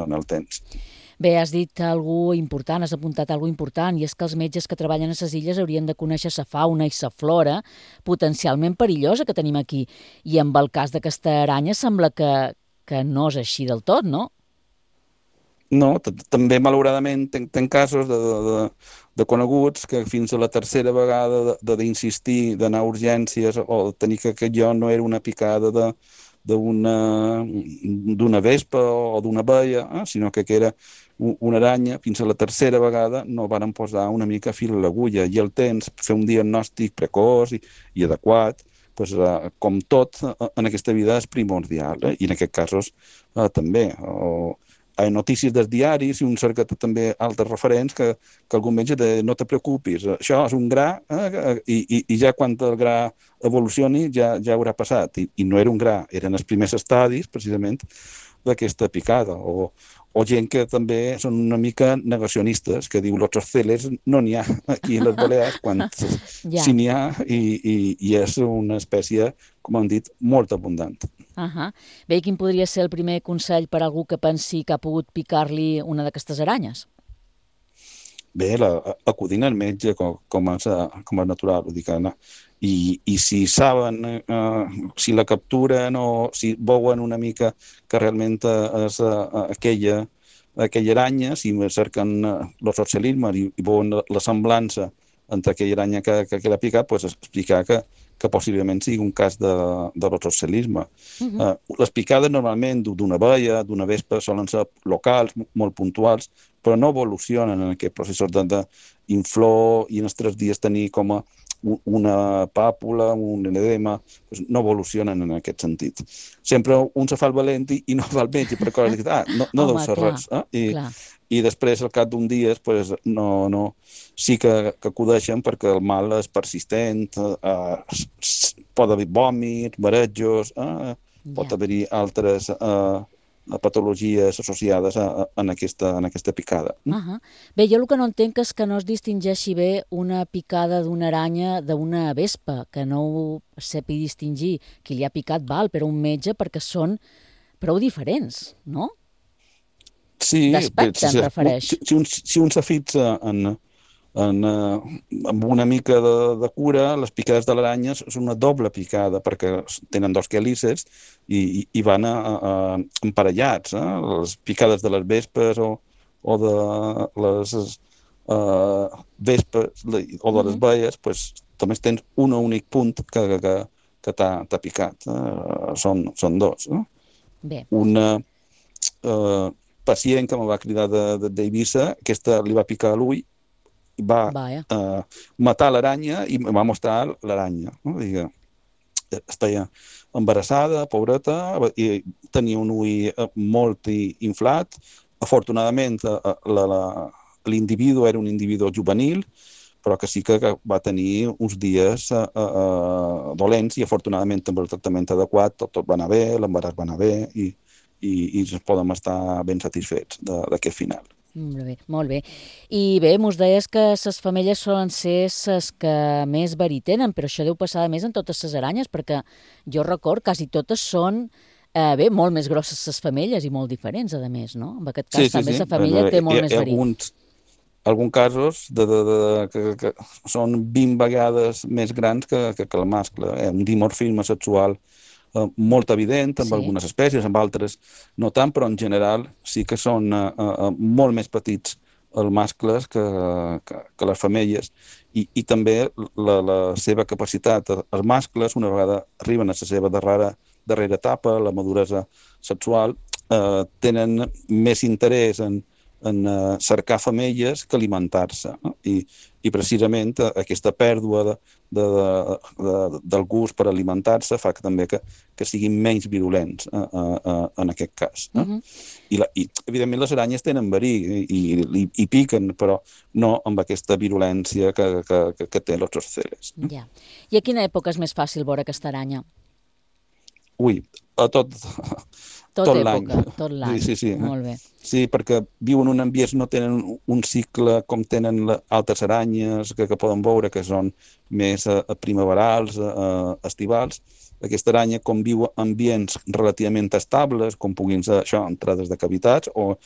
en el temps. Bé, has dit alguna important, has apuntat alguna important, i és que els metges que treballen a les illes haurien de conèixer la fauna i la flora potencialment perillosa que tenim aquí. I amb el cas d'aquesta aranya sembla que no és així del tot, no? No, també malauradament tenc casos de coneguts que fins a la tercera vegada d'insistir, d'anar a urgències o tenir que jo no era una picada d'una vespa o d'una abella, sinó que era una aranya, fins a la tercera vegada no varen posar una mica fil a l'agulla, i el temps per fer un diagnòstic precoç i adequat, pues, com tot en aquesta vida és primordial, i en aquests casos també. Hi ha notícies dels diaris i un cerca també altres referents que algun metge no te preocupis, això és un gra, i ja quan el gra evolucioni ja haurà passat, i no era un gra, eren els primers estadis precisament d'aquesta picada, o gent que també són una mica negacionistes, que diu los celes no n'hi ha aquí a les Balears, quan sí n'hi ha, i és una espècie, com hem dit, molt abundant. Bé, quin podria ser el primer consell per a algú que pensi que ha pogut picar-li una d'aquestes aranyes? Bé, acudint al metge com és natural, ho dic, Anna, i si saben, si la capturen o si veuen una mica que realment és aquella aranya, si cerquen l'oxocelisme i veuen la semblança entre aquella aranya que l'ha picat, doncs explicar que possiblement sigui un cas de l'oxocelisme. Les picades normalment d'una abella, d'una vespa, solen ser locals, molt puntuals, però no evolucionen en aquests processos d'inflor i en els 3 dies tenir com una pàpula, un edema, doncs no evolucionen en aquest sentit. Sempre un se fa el valent i no va al metge per coses que no deu ser res. I després, al cap d'un dia, sí que acudeixen perquè el mal és persistent, pot haver vòmits, marejos, pot haver-hi altres patologies associades en aquesta picada. Bé, jo el que no entenc és que no es distingeixi bé una picada d'una aranya d'una vespa, que no ho sàpiga distingir qui li ha picat val, però un metge, perquè són prou diferents, no? Sí, d'aspecte em refereix. Si un se fixa amb una mica de cura, les picades de l'aranya són una doble picada, perquè tenen 2 quelícers i van emparellats. Les picades de les vespes o de les vespes o de les baies, només tens un únic punt que t'ha picat. Són 2. Una pacient que me va cridar d'Eivissa, aquesta li va picar a l'ull, va matar l'aranya i em va mostrar l'aranya. Estava embarassada, pobreta, i tenia un ull molt inflat. Afortunadament, l'individu era un individu juvenil, però que sí que va tenir uns dies dolents, i afortunadament amb el tractament adequat tot va anar bé, l'embaràs va anar bé i ens podem estar ben satisfets d'aquest final. Molt bé. I bé, mos deies que les femelles solen ser les que més verí tenen, però això deu passar a més en totes les aranyes, perquè jo record quasi totes són molt més grosses les femelles i molt diferents, a més, no? En aquest cas també la femella té molt més verí. Alguns casos que són 20 vegades més grans que el mascle. Un dimorfisme sexual molt evident amb algunes espècies, amb altres no tant, però en general sí que són molt més petits els mascles que les femelles, i també la seva capacitat. Els mascles, una vegada arriben a la seva darrera etapa, la maduresa sexual, tenen més interès en cercar femelles que alimentar-se, i precisament aquesta pèrdua del gust per alimentar-se fa també que siguin menys virulents en aquest cas. I evidentment les aranyes tenen verí i piquen, però no amb aquesta virulència que té els oceles. I a quina època és més fàcil veure aquesta aranya? A tot l'any. Tot l'any, molt bé. Sí, perquè viuen en ambients, no tenen un cicle com tenen altres aranyes que poden veure, que són més primaverals, estivals. Aquesta aranya, com viu en ambients relativament estables, com puguin ser entrades de cavitats o